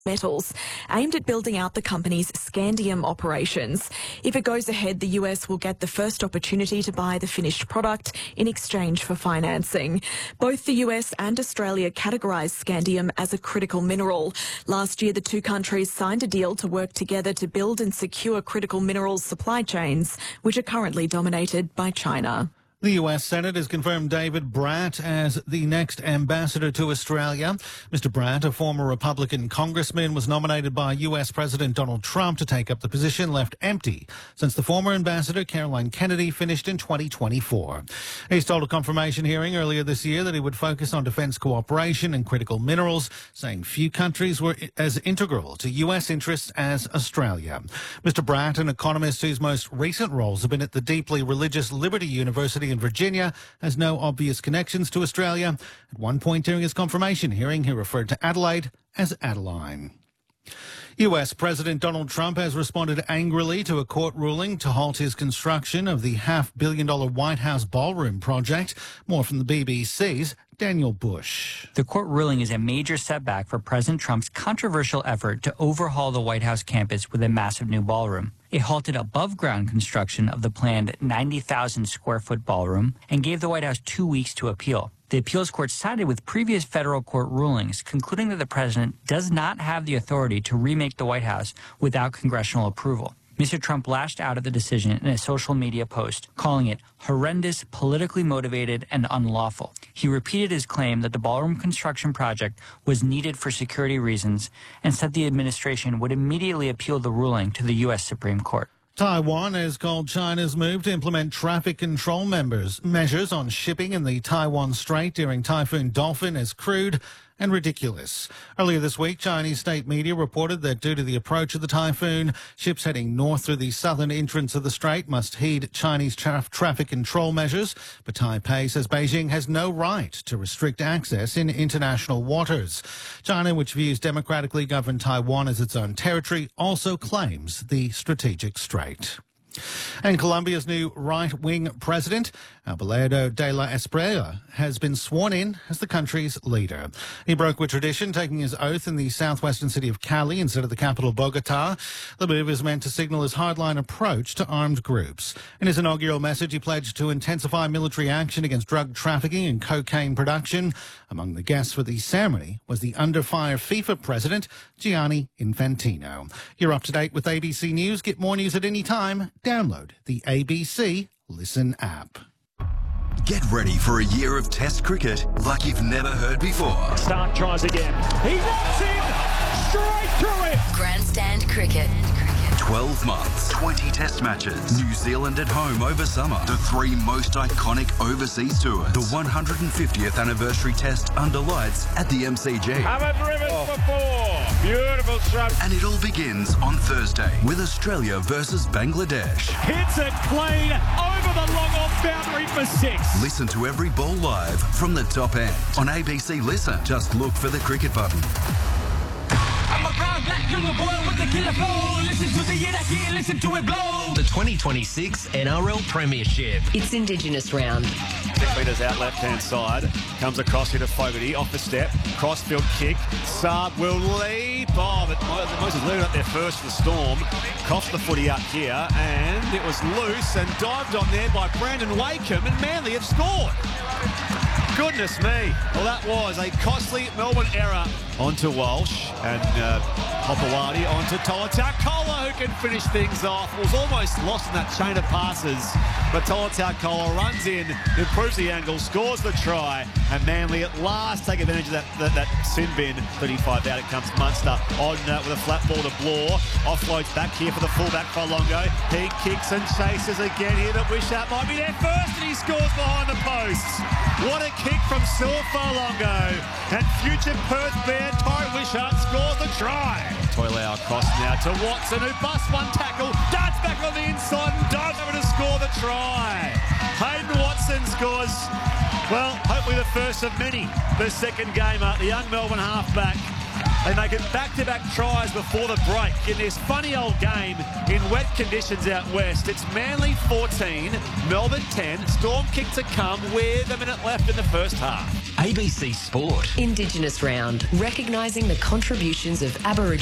Metals, aimed at building out the company's scandium operations. If it goes ahead, the US will get the first opportunity to buy the finished product in exchange for financing. Both the US and Australia categorise scandium as a critical mineral. Last year, the two countries signed a deal to work together to build and secure critical minerals supply chains, which are currently dominated by China. The US Senate has confirmed David Brat as the next ambassador to Australia. Mr. Brat, a former Republican congressman, was nominated by US President Donald Trump to take up the position left empty since the former ambassador, Caroline Kennedy, finished in 2024. He's told a confirmation hearing earlier this year that he would focus on defence cooperation and critical minerals, saying few countries were as integral to US interests as Australia. Mr. Brat, an economist whose most recent roles have been at the deeply religious Liberty University in Virginia, has no obvious connections to Australia. At one point during his confirmation hearing, he referred to Adelaide as Adeline. US President Donald Trump has responded angrily to a court ruling to halt his construction of the $500 million White House ballroom project. More from the BBC's Daniel Bush. The court ruling is a major setback for President Trump's controversial effort to overhaul the White House campus with a massive new ballroom. It halted above-ground construction of the planned 90,000-square-foot ballroom and gave the White House 2 weeks to appeal. The appeals court sided with previous federal court rulings, concluding that the president does not have the authority to remake the White House without congressional approval. Mr. Trump lashed out at the decision in a social media post, calling it horrendous, politically motivated, and unlawful. He repeated his claim that the ballroom construction project was needed for security reasons and said the administration would immediately appeal the ruling to the U.S. Supreme Court. Taiwan has called China's move to implement traffic control measures on shipping in the Taiwan Strait during Typhoon Dolphin as crude and ridiculous. Earlier this week, Chinese state media reported that due to the approach of the typhoon, ships heading north through the southern entrance of the strait must heed Chinese traffic control measures. But Taipei says Beijing has no right to restrict access in international waters. China, which views democratically governed Taiwan as its own territory, also claims the strategic strait. And Colombia's new right-wing president, Abelardo de la Espriella, has been sworn in as the country's leader. He broke with tradition, taking his oath in the southwestern city of Cali instead of the capital, Bogota. The move is meant to signal his hardline approach to armed groups. In his inaugural message, he pledged to intensify military action against drug trafficking and cocaine production. Among the guests for the ceremony was the under-fire FIFA president, Gianni Infantino. You're up to date with ABC News. Get more news at any time. Download the ABC Listen app. Get ready for a year of Test cricket like you've never heard before. Stark tries again. He runs in straight through it. Grandstand cricket. 12 months, 20 Test matches. New Zealand at home over summer. The three most iconic overseas tours. The 150th anniversary Test under lights at the MCG. Haven't driven for four. Beautiful stroke. And it all begins on Thursday with Australia versus Bangladesh. Hits it clean over the long off boundary for 6. Listen to every ball live from the top end on ABC Listen. Just look for the cricket button. I'm a proud black young boy with the killer flow. Listen to the year that here, listen to it blow. The 2026 NRL Premiership. It's Indigenous round. 6 metres out left-hand side. Comes across here to Fogarty. Off the step. Crossfield kick. Saab will leap. Oh, but Moses leaving up there first for the Storm. Coughs the footy up here. And it was loose and dived on there by Brandon Wakeham. And Manly have scored. Goodness me. Well, that was a costly Melbourne error onto Walsh and Hopewadi onto Tolutaukola, who can finish things off. Was almost lost in that chain of passes, but Tolutaukola runs in, improves the angle, scores the try, and Manly at last take advantage of that sin bin. 35 out, it comes Munster on with a flat ball to Blore. Offloads back here for the fullback Folongo. He kicks and chases again here to Wishart. Might be there first, and he scores behind the posts. What a kick from Sil Folongo. And future Perth Bear Ty Wishart scores the try. Toilau across now to Watson, who busts one tackle, darts back on the inside and dives over to score the try. Hayden Watson scores, well, hopefully the first of many. The second gamer, the young Melbourne halfback. They make it back-to-back tries before the break in this funny old game in wet conditions out west. It's Manly 14, Melbourne 10. Storm kick to come with a minute left in the first half. ABC Sport. Indigenous Round, recognising the contributions of Aboriginal